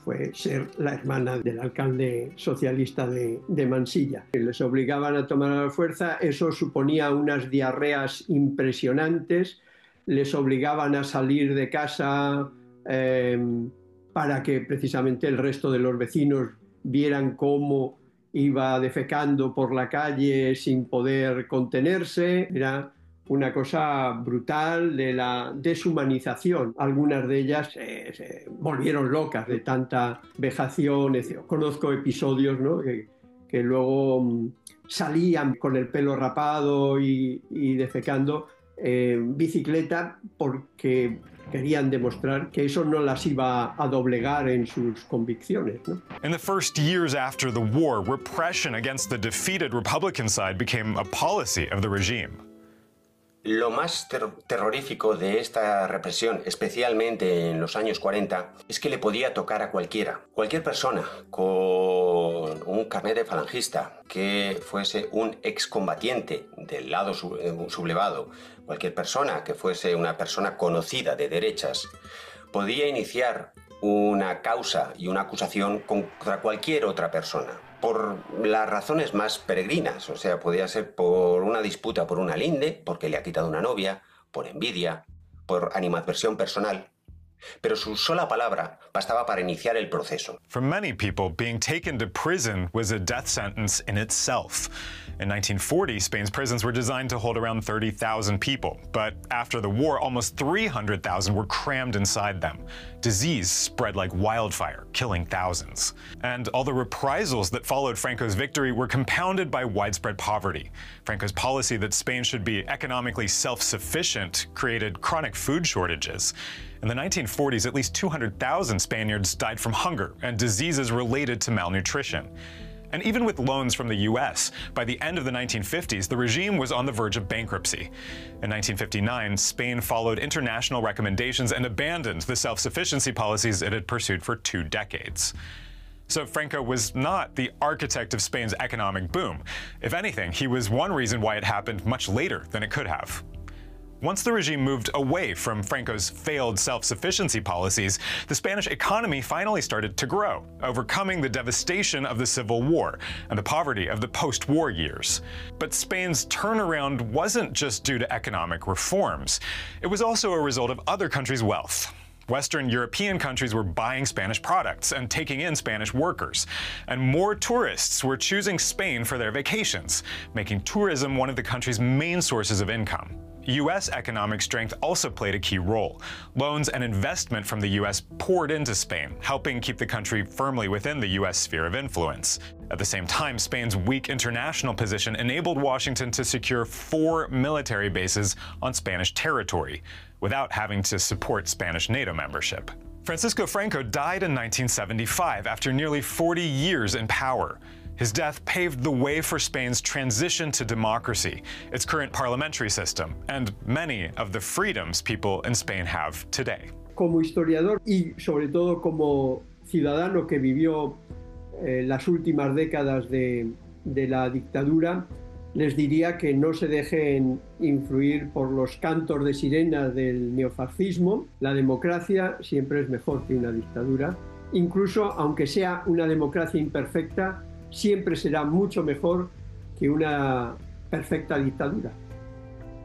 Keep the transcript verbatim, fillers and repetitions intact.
fue ser la hermana del alcalde socialista de, de Mansilla. Les obligaban a tomar a la fuerza, eso suponía unas diarreas impresionantes, les obligaban a salir de casa eh, para que precisamente el resto de los vecinos vieran cómo iba defecando por la calle sin poder contenerse. Era una cosa brutal de la deshumanización. Algunas de ellas eh, se volvieron locas de tanta vejación. Conozco episodios, ¿no?, que, que luego um, salían con el pelo rapado y, y defecando en bicicleta porque querían demostrar que eso no las iba a doblegar en sus convicciones, ¿no? In the first years after the war, repression against the defeated Republican side became a policy of the regime. Lo más ter terrorífico de esta represión, especialmente en los años cuarenta, es que le podía tocar a cualquiera. Cualquier persona con un carnet de falangista, que fuese un excombatiente del lado sub sublevado, cualquier persona que fuese una persona conocida de derechas, podía iniciar una causa y una acusación contra cualquier otra persona, por las razones más peregrinas. O sea, podía ser por una disputa por una linde, porque le ha quitado una novia, por envidia, por animadversión personal. Pero su sola palabra bastaba para iniciar el proceso. For many people, being taken to prison was a death sentence in itself. In nineteen forty, Spain's prisons were designed to hold around thirty thousand people, but after the war, almost three hundred thousand were crammed inside them. Disease spread like wildfire, killing thousands. And all the reprisals that followed Franco's victory were compounded by widespread poverty. Franco's policy that Spain should be economically self-sufficient created chronic food shortages. In the nineteen forties, at least two hundred thousand Spaniards died from hunger and diseases related to malnutrition. And even with loans from the U S, by the end of the nineteen fifties, the regime was on the verge of bankruptcy. In nineteen fifty-nine, Spain followed international recommendations and abandoned the self-sufficiency policies it had pursued for two decades. So Franco was not the architect of Spain's economic boom. If anything, he was one reason why it happened much later than it could have. Once the regime moved away from Franco's failed self-sufficiency policies, the Spanish economy finally started to grow, overcoming the devastation of the Civil War and the poverty of the post-war years. But Spain's turnaround wasn't just due to economic reforms. It was also a result of other countries' wealth. Western European countries were buying Spanish products and taking in Spanish workers. And more tourists were choosing Spain for their vacations, making tourism one of the country's main sources of income. U S economic strength also played a key role. Loans and investment from the U S poured into Spain, helping keep the country firmly within the U S sphere of influence. At the same time, Spain's weak international position enabled Washington to secure four military bases on Spanish territory, without having to support Spanish NATO membership. Francisco Franco died in nineteen seventy-five after nearly forty years in power. His death paved the way for Spain's transition to democracy, its current parliamentary system, and many of the freedoms people in Spain have today. Como historiador y sobre todo como ciudadano que vivió eh, las últimas décadas de, de la dictadura, les diría que no se dejen influir por los cantos de sirena del neofascismo. La democracia siempre es mejor que una dictadura. Incluso aunque sea una democracia imperfecta, siempre será mucho mejor que una perfecta dictadura.